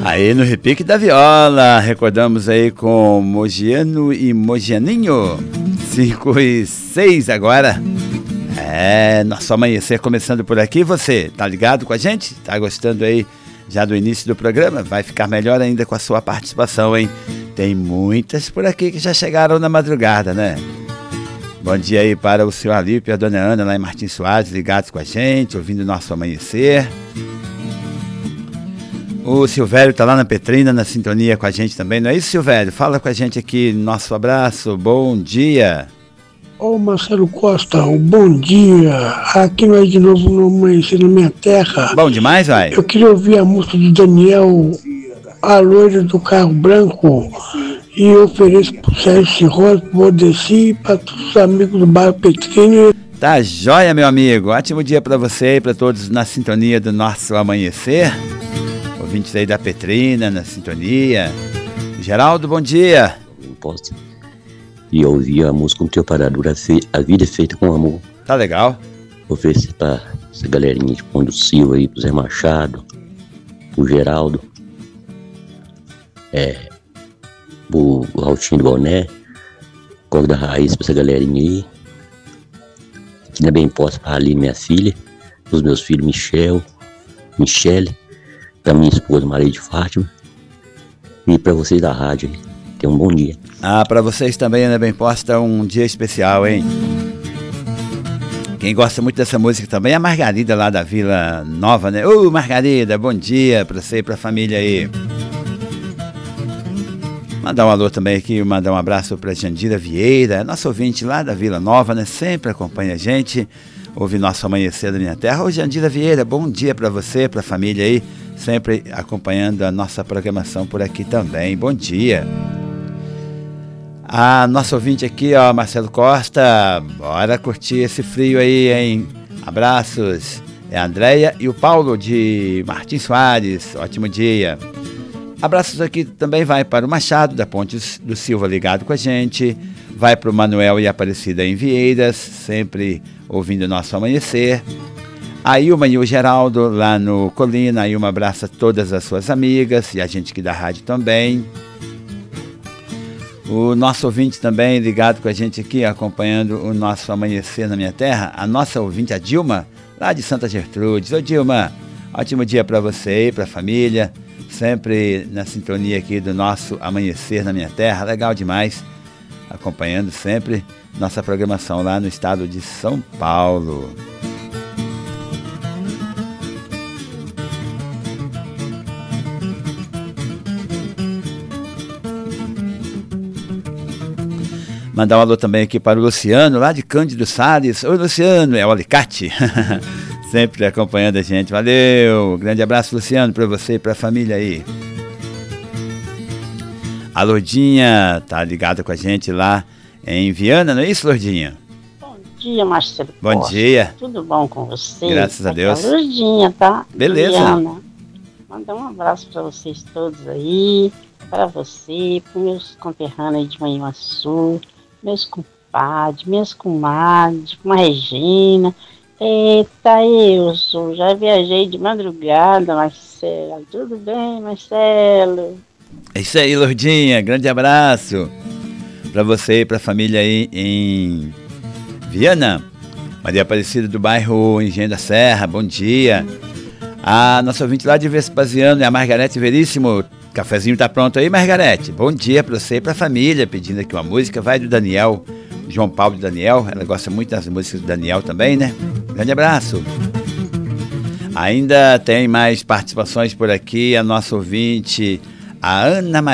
Aí no repique da viola, recordamos aí com Mogiano e Mogianinho, 5 e 6 agora. Nosso amanhecer começando por aqui. Você tá ligado com a gente? Tá gostando aí já do início do programa? Vai ficar melhor ainda com a sua participação, hein? Tem muitas por aqui que já chegaram na madrugada, né? Bom dia aí para o seu Alípio e a dona Ana lá em Martins Soares, ligados com a gente, ouvindo o nosso amanhecer. O Silvério tá lá na Petrina, na sintonia com a gente também, não é isso, Silvério? Fala com a gente aqui, nosso abraço, bom dia. Ô Marcelo Costa, um bom dia. Aqui nós de novo no Amanhecer na Minha Terra. Bom demais, vai. Eu queria ouvir a música do Daniel, A Loira do Carro Branco, e eu ofereço pro Sérgio Cirrosa, pro Odessi e para todos os amigos do bairro Petrina. Tá jóia, meu amigo. Ótimo dia para você e para todos na sintonia do nosso amanhecer. Ouvintes aí da Petrina, na sintonia. Geraldo, bom dia. Posso. E eu ouvi a música no teu paradura, A Vida é Feita com Amor. Tá legal. Oferecer pra essa galerinha de Pão do Silva aí, pro Zé Machado, pro Geraldo, pro Rautinho do Boné, Corre da Raiz pra essa galerinha aí. Que ainda bem posso pra ali minha filha, pros meus filhos Michele, pra minha esposa Maria de Fátima e pra vocês da rádio aí. Tenham um bom dia. Pra vocês também, Ana Bem Posta, um dia especial, hein? Quem gosta muito dessa música também é a Margarida lá da Vila Nova, né? Ô, Margarida, bom dia pra você e pra família aí. Mandar um alô também aqui, mandar um abraço pra Jandira Vieira, nossa ouvinte lá da Vila Nova, né? Sempre acompanha a gente, ouve nosso Amanhecer da Minha Terra. Ô, Jandira Vieira, bom dia pra você, pra família aí, sempre acompanhando a nossa programação por aqui também. Bom dia. A nossa ouvinte aqui, ó, Marcelo Costa, bora curtir esse frio aí, hein? Abraços. É a Andréia e o Paulo de Martins Soares, ótimo dia. Abraços aqui também vai para o Machado da Ponte do Silva ligado com a gente, vai para o Manuel e Aparecida em Vieiras, sempre ouvindo o nosso amanhecer. A Ilma e o Geraldo lá no Colina, a Ilma abraça todas as suas amigas e a gente aqui da rádio também. O nosso ouvinte também ligado com a gente aqui, acompanhando o nosso Amanhecer na Minha Terra, a nossa ouvinte, a Dilma, lá de Santa Gertrudes. Ô Dilma, ótimo dia para você e para a família, sempre na sintonia aqui do nosso Amanhecer na Minha Terra, legal demais, acompanhando sempre nossa programação lá no estado de São Paulo. Mandar um alô também aqui para o Luciano, lá de Cândido Salles. Oi, Luciano, é o Alicate. Sempre acompanhando a gente. Valeu! Grande abraço, Luciano, para você e para a família aí. A Lourdinha tá ligada com a gente lá em Viana, não é isso, Lourdinha? Bom dia, Marcelo. Bom Costa. dia. Tudo bom com você? Graças a Deus. É a Lourdinha, tá? Beleza. Viana. Mandar um abraço para vocês todos aí, para você, para meus conterrâneos de Manhuaçu, meus compadres, minhas comadres, com a Regina. Eita, Wilson, já viajei de madrugada, Marcelo. Tudo bem, Marcelo? É isso aí, Lourdinha. Grande abraço para você e para a família aí em Viana. Maria Aparecida do bairro Engenho da Serra, bom dia. A nossa ouvinte lá de Vespasiano é a Margarete Veríssimo. Cafezinho tá pronto aí, Margarete? Bom dia para você e para a família, pedindo aqui uma música, vai do Daniel, João Paulo e Daniel, ela gosta muito das músicas do Daniel também, né? Grande abraço. Ainda tem mais participações por aqui, a nossa ouvinte, a Ana Maria.